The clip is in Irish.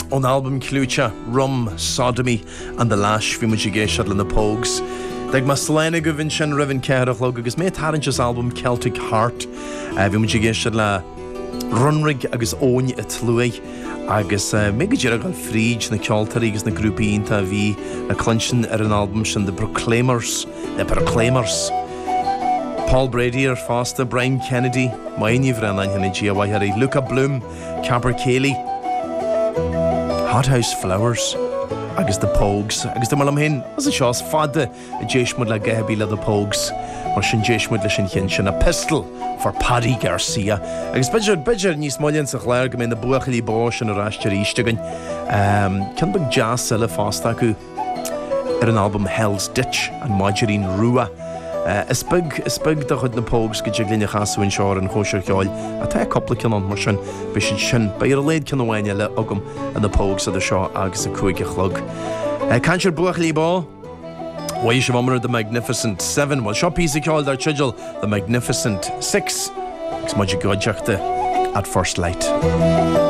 on album Clucha, Rum, Sodomy and the Lash fi muid géisiad le na Pogues. Dag ma sléine go bhíonn sin roimhin ceithreach log agus mé tarantas album Celtic Heart fi muid géisiad le runrig agus óin a tlúig agus mé go dtíar gal fríd na ceoltarí agus na grúpaínta bhí na clunsin an album sin The Proclaimers. Paul Brady fásta, Brian Kennedy, Maíomh ran hena G.A.Y. Luca Bloom, Capper Cayley, Hothouse Flowers, agus The Pogues, agus do malam hen, as a seás fada a déismud le gahabí le The Pogues, mar sin déismud le sin chin sin a pistol for Paddy Garcia. Agus bidger níos moilinn sa chléir go mé na buachilí báis an a ráistir ístegan. Cyn bag jazz sile fásta acu an album Hell's Ditch an Margarine Rua. Is big da chud na Pogues go glíine chasúin seár an chóisiir ceáil a tá coppla cinan mar sin be sin beir a léad cin bhhaine le agam an na Pogues a seo agus a cuaige chlog. Cantir buachilí bá Why is your The Magnificent 7? Well, shop easy called our chidgel The Magnificent 6. It's magic God at first light.